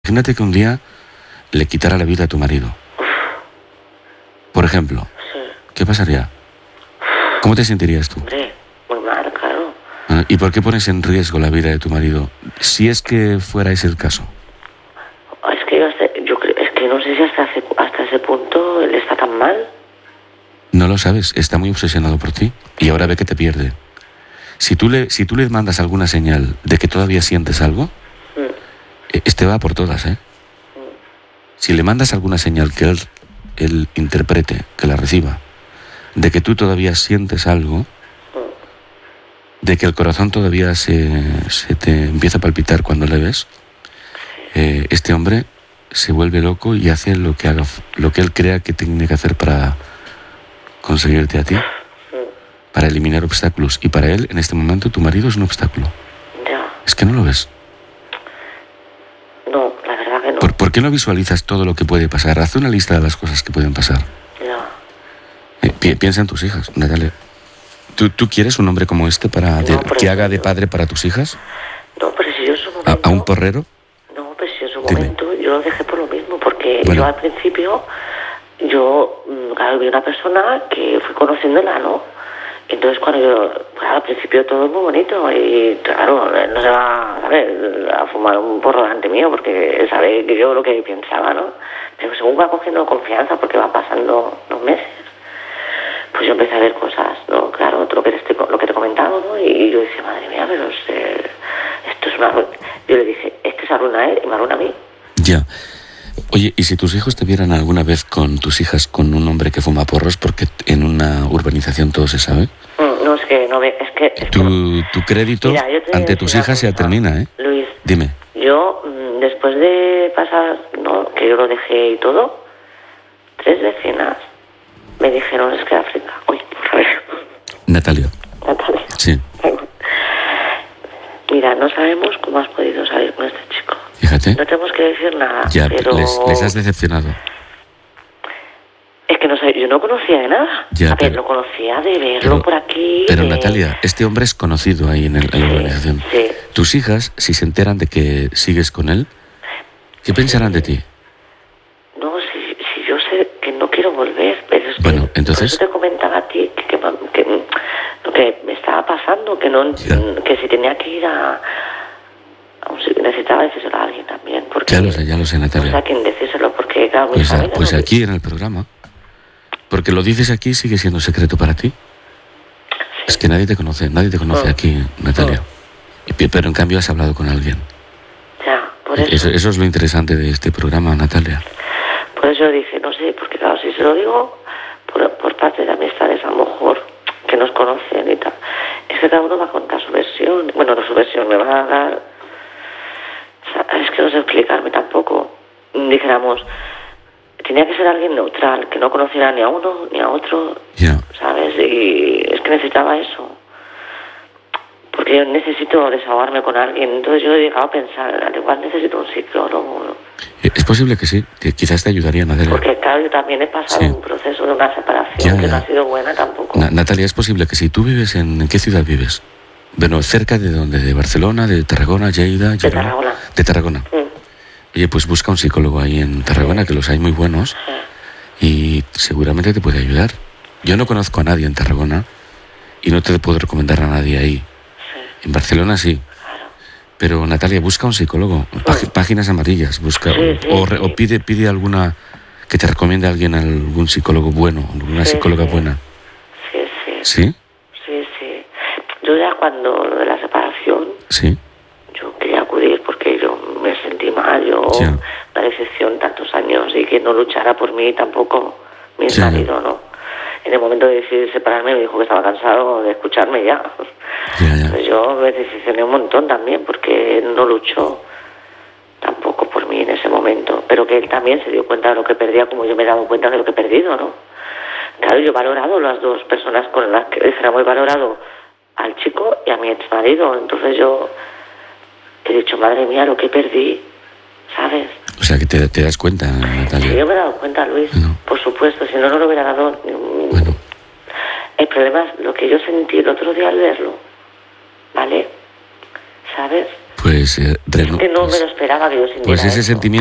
Imagínate que un día le quitara la vida a tu marido. Por ejemplo, Sí. ¿qué pasaría? ¿Cómo te sentirías tú? Hombre, muy mal, claro. ¿Y por qué pones en riesgo la vida de tu marido? Si es que fuera ese el caso. Es que es que no sé si hasta ese punto él está tan mal. No lo sabes, está muy obsesionado por ti y ahora ve que te pierde. Si tú le mandas alguna señal de que todavía sientes algo, este va por todas, ¿eh? Si le mandas alguna señal que él interprete, que la reciba, de que tú todavía sientes algo, de que el corazón todavía se te empieza a palpitar cuando le ves, este hombre se vuelve loco y hace lo que él crea que tiene que hacer para conseguirte a ti, para eliminar obstáculos. Y para él, en este momento, tu marido es un obstáculo. Ya. Es que no lo ves. No, la verdad que no. ¿Por qué no visualizas todo lo que puede pasar? Haz una lista de las cosas que pueden pasar. Ya. Piensa en tus hijas, Natalia. ¿Tú quieres un hombre como este que haga de padre para tus hijas? No, pero si yo en su momento... ¿A un porrero? No, pero si en su Dime. momento yo lo dejé por lo mismo, porque Bueno. yo al principio, claro, vi una persona que fui conociéndola, ¿no? Entonces al principio todo es muy bonito y claro, él no se va, ¿sabes?, a fumar un porro delante mío porque él sabe que yo lo que pensaba, ¿no? Pero según va cogiendo confianza porque van pasando los meses, pues yo empecé a ver cosas, ¿no? Claro, lo que te he comentado, ¿no? Y yo decía, madre mía, pero esto es una... Yo le dije, este se arruina a él y me arruina a mí. Ya. Oye, ¿y si tus hijos te vieran alguna vez con tus hijas con un hombre que fuma porros? Porque en una urbanización todo se sabe. No, es que no ve... Tu crédito Mira, yo te voy a ante decir tus una hijas se cosa, termina, ¿eh? Luis, Dime. yo, después de pasar, ¿no?, que yo lo dejé y todo, 3 vecinas me dijeron, es que África... Uy, a ver. Natalia. Natalia. Sí. Mira, no sabemos cómo has podido salir con este chico. Fíjate. No tenemos que decir nada, Ya, pero... les has decepcionado. Es que no sé, yo no conocía de nada. Ya, a ver, lo conocía de verlo por aquí. Pero Natalia, este hombre es conocido ahí en la organización. Sí. Tus hijas, si se enteran de que sigues con él, ¿qué pensarán de ti? No, si yo sé que no quiero volver, pero es Bueno, que entonces... por eso te comentaba a ti que lo que me estaba pasando, que si tenía que ir a un sitio, necesitaba decírselo a alguien también. Porque, Ya lo sé, Natalia. No sé a quién decírselo, porque claro, mi familia Pues no... aquí en el programa. Porque lo dices aquí sigue siendo secreto para ti. Sí. Es que nadie te conoce aquí, Natalia. Pero en cambio has hablado con alguien. Ya, por eso. Eso es lo interesante de este programa, Natalia. Por eso dije, no sé, porque claro, si se lo digo por parte de amistades, a lo mejor, que nos conocen y tal, es que cada uno va a contar su versión. Bueno, no su versión, me va a dar... O sea, es que no sé explicarme tampoco. Dijéramos, tenía que ser alguien neutral, que no conociera ni a uno ni a otro, ¿sabes? Y es que necesitaba eso. Porque yo necesito desahogarme con alguien. Entonces yo he llegado a pensar, al igual necesito un psicólogo. Es posible que sí, que quizás te ayudaría, Natalia. Porque claro, yo también he pasado un proceso de una separación que no ha sido buena tampoco. Natalia, es posible que si tú vives ¿en qué ciudad vives? Bueno, cerca de dónde, de Barcelona, de Tarragona, Lleida... De Tarragona. De Tarragona. Oye, pues busca un psicólogo ahí en Tarragona, que los hay muy buenos, y seguramente te puede ayudar. Yo no conozco a nadie en Tarragona y no te puedo recomendar a nadie ahí. En Barcelona sí. Pero Natalia, busca un psicólogo, páginas amarillas, busca o pide alguna que te recomiende a alguien, algún psicólogo bueno, alguna psicóloga buena. ¿Sí? Sí. Yo ya cuando de la separación, yo quería acudir porque yo me sentí mal, una decepción tantos años y que no luchara por mí tampoco mi marido, ¿no? En el momento de decidir separarme me dijo que estaba cansado de escucharme ya. Entonces yo me decepcioné un montón también porque él no luchó tampoco por mí en ese momento, pero que él también se dio cuenta de lo que perdía como yo me he dado cuenta de lo que he perdido, ¿no? Claro, yo he valorado las dos personas con las que dijéramos, he valorado al chico y a mi ex marido, entonces yo he dicho, madre mía, lo que perdí, ¿sabes? O sea, que te das cuenta, Natalia. Sí, yo me he dado cuenta, Luis, por supuesto, si no lo hubiera dado. Bueno. El problema es lo que yo sentí el otro día al verlo, ¿vale? ¿Sabes? Pues es que no me lo esperaba que yo sintiera pues ese eso. sentimiento